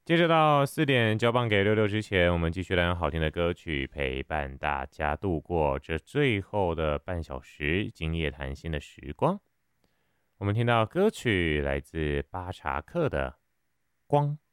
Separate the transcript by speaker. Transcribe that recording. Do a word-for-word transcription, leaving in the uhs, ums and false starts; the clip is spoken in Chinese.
Speaker 1: 接着到四点交棒给六六之前，我们继续来用好听的歌曲陪伴大家度过这最后的半小时今夜谈心的时光。我们听到歌曲来自巴查克的《光》。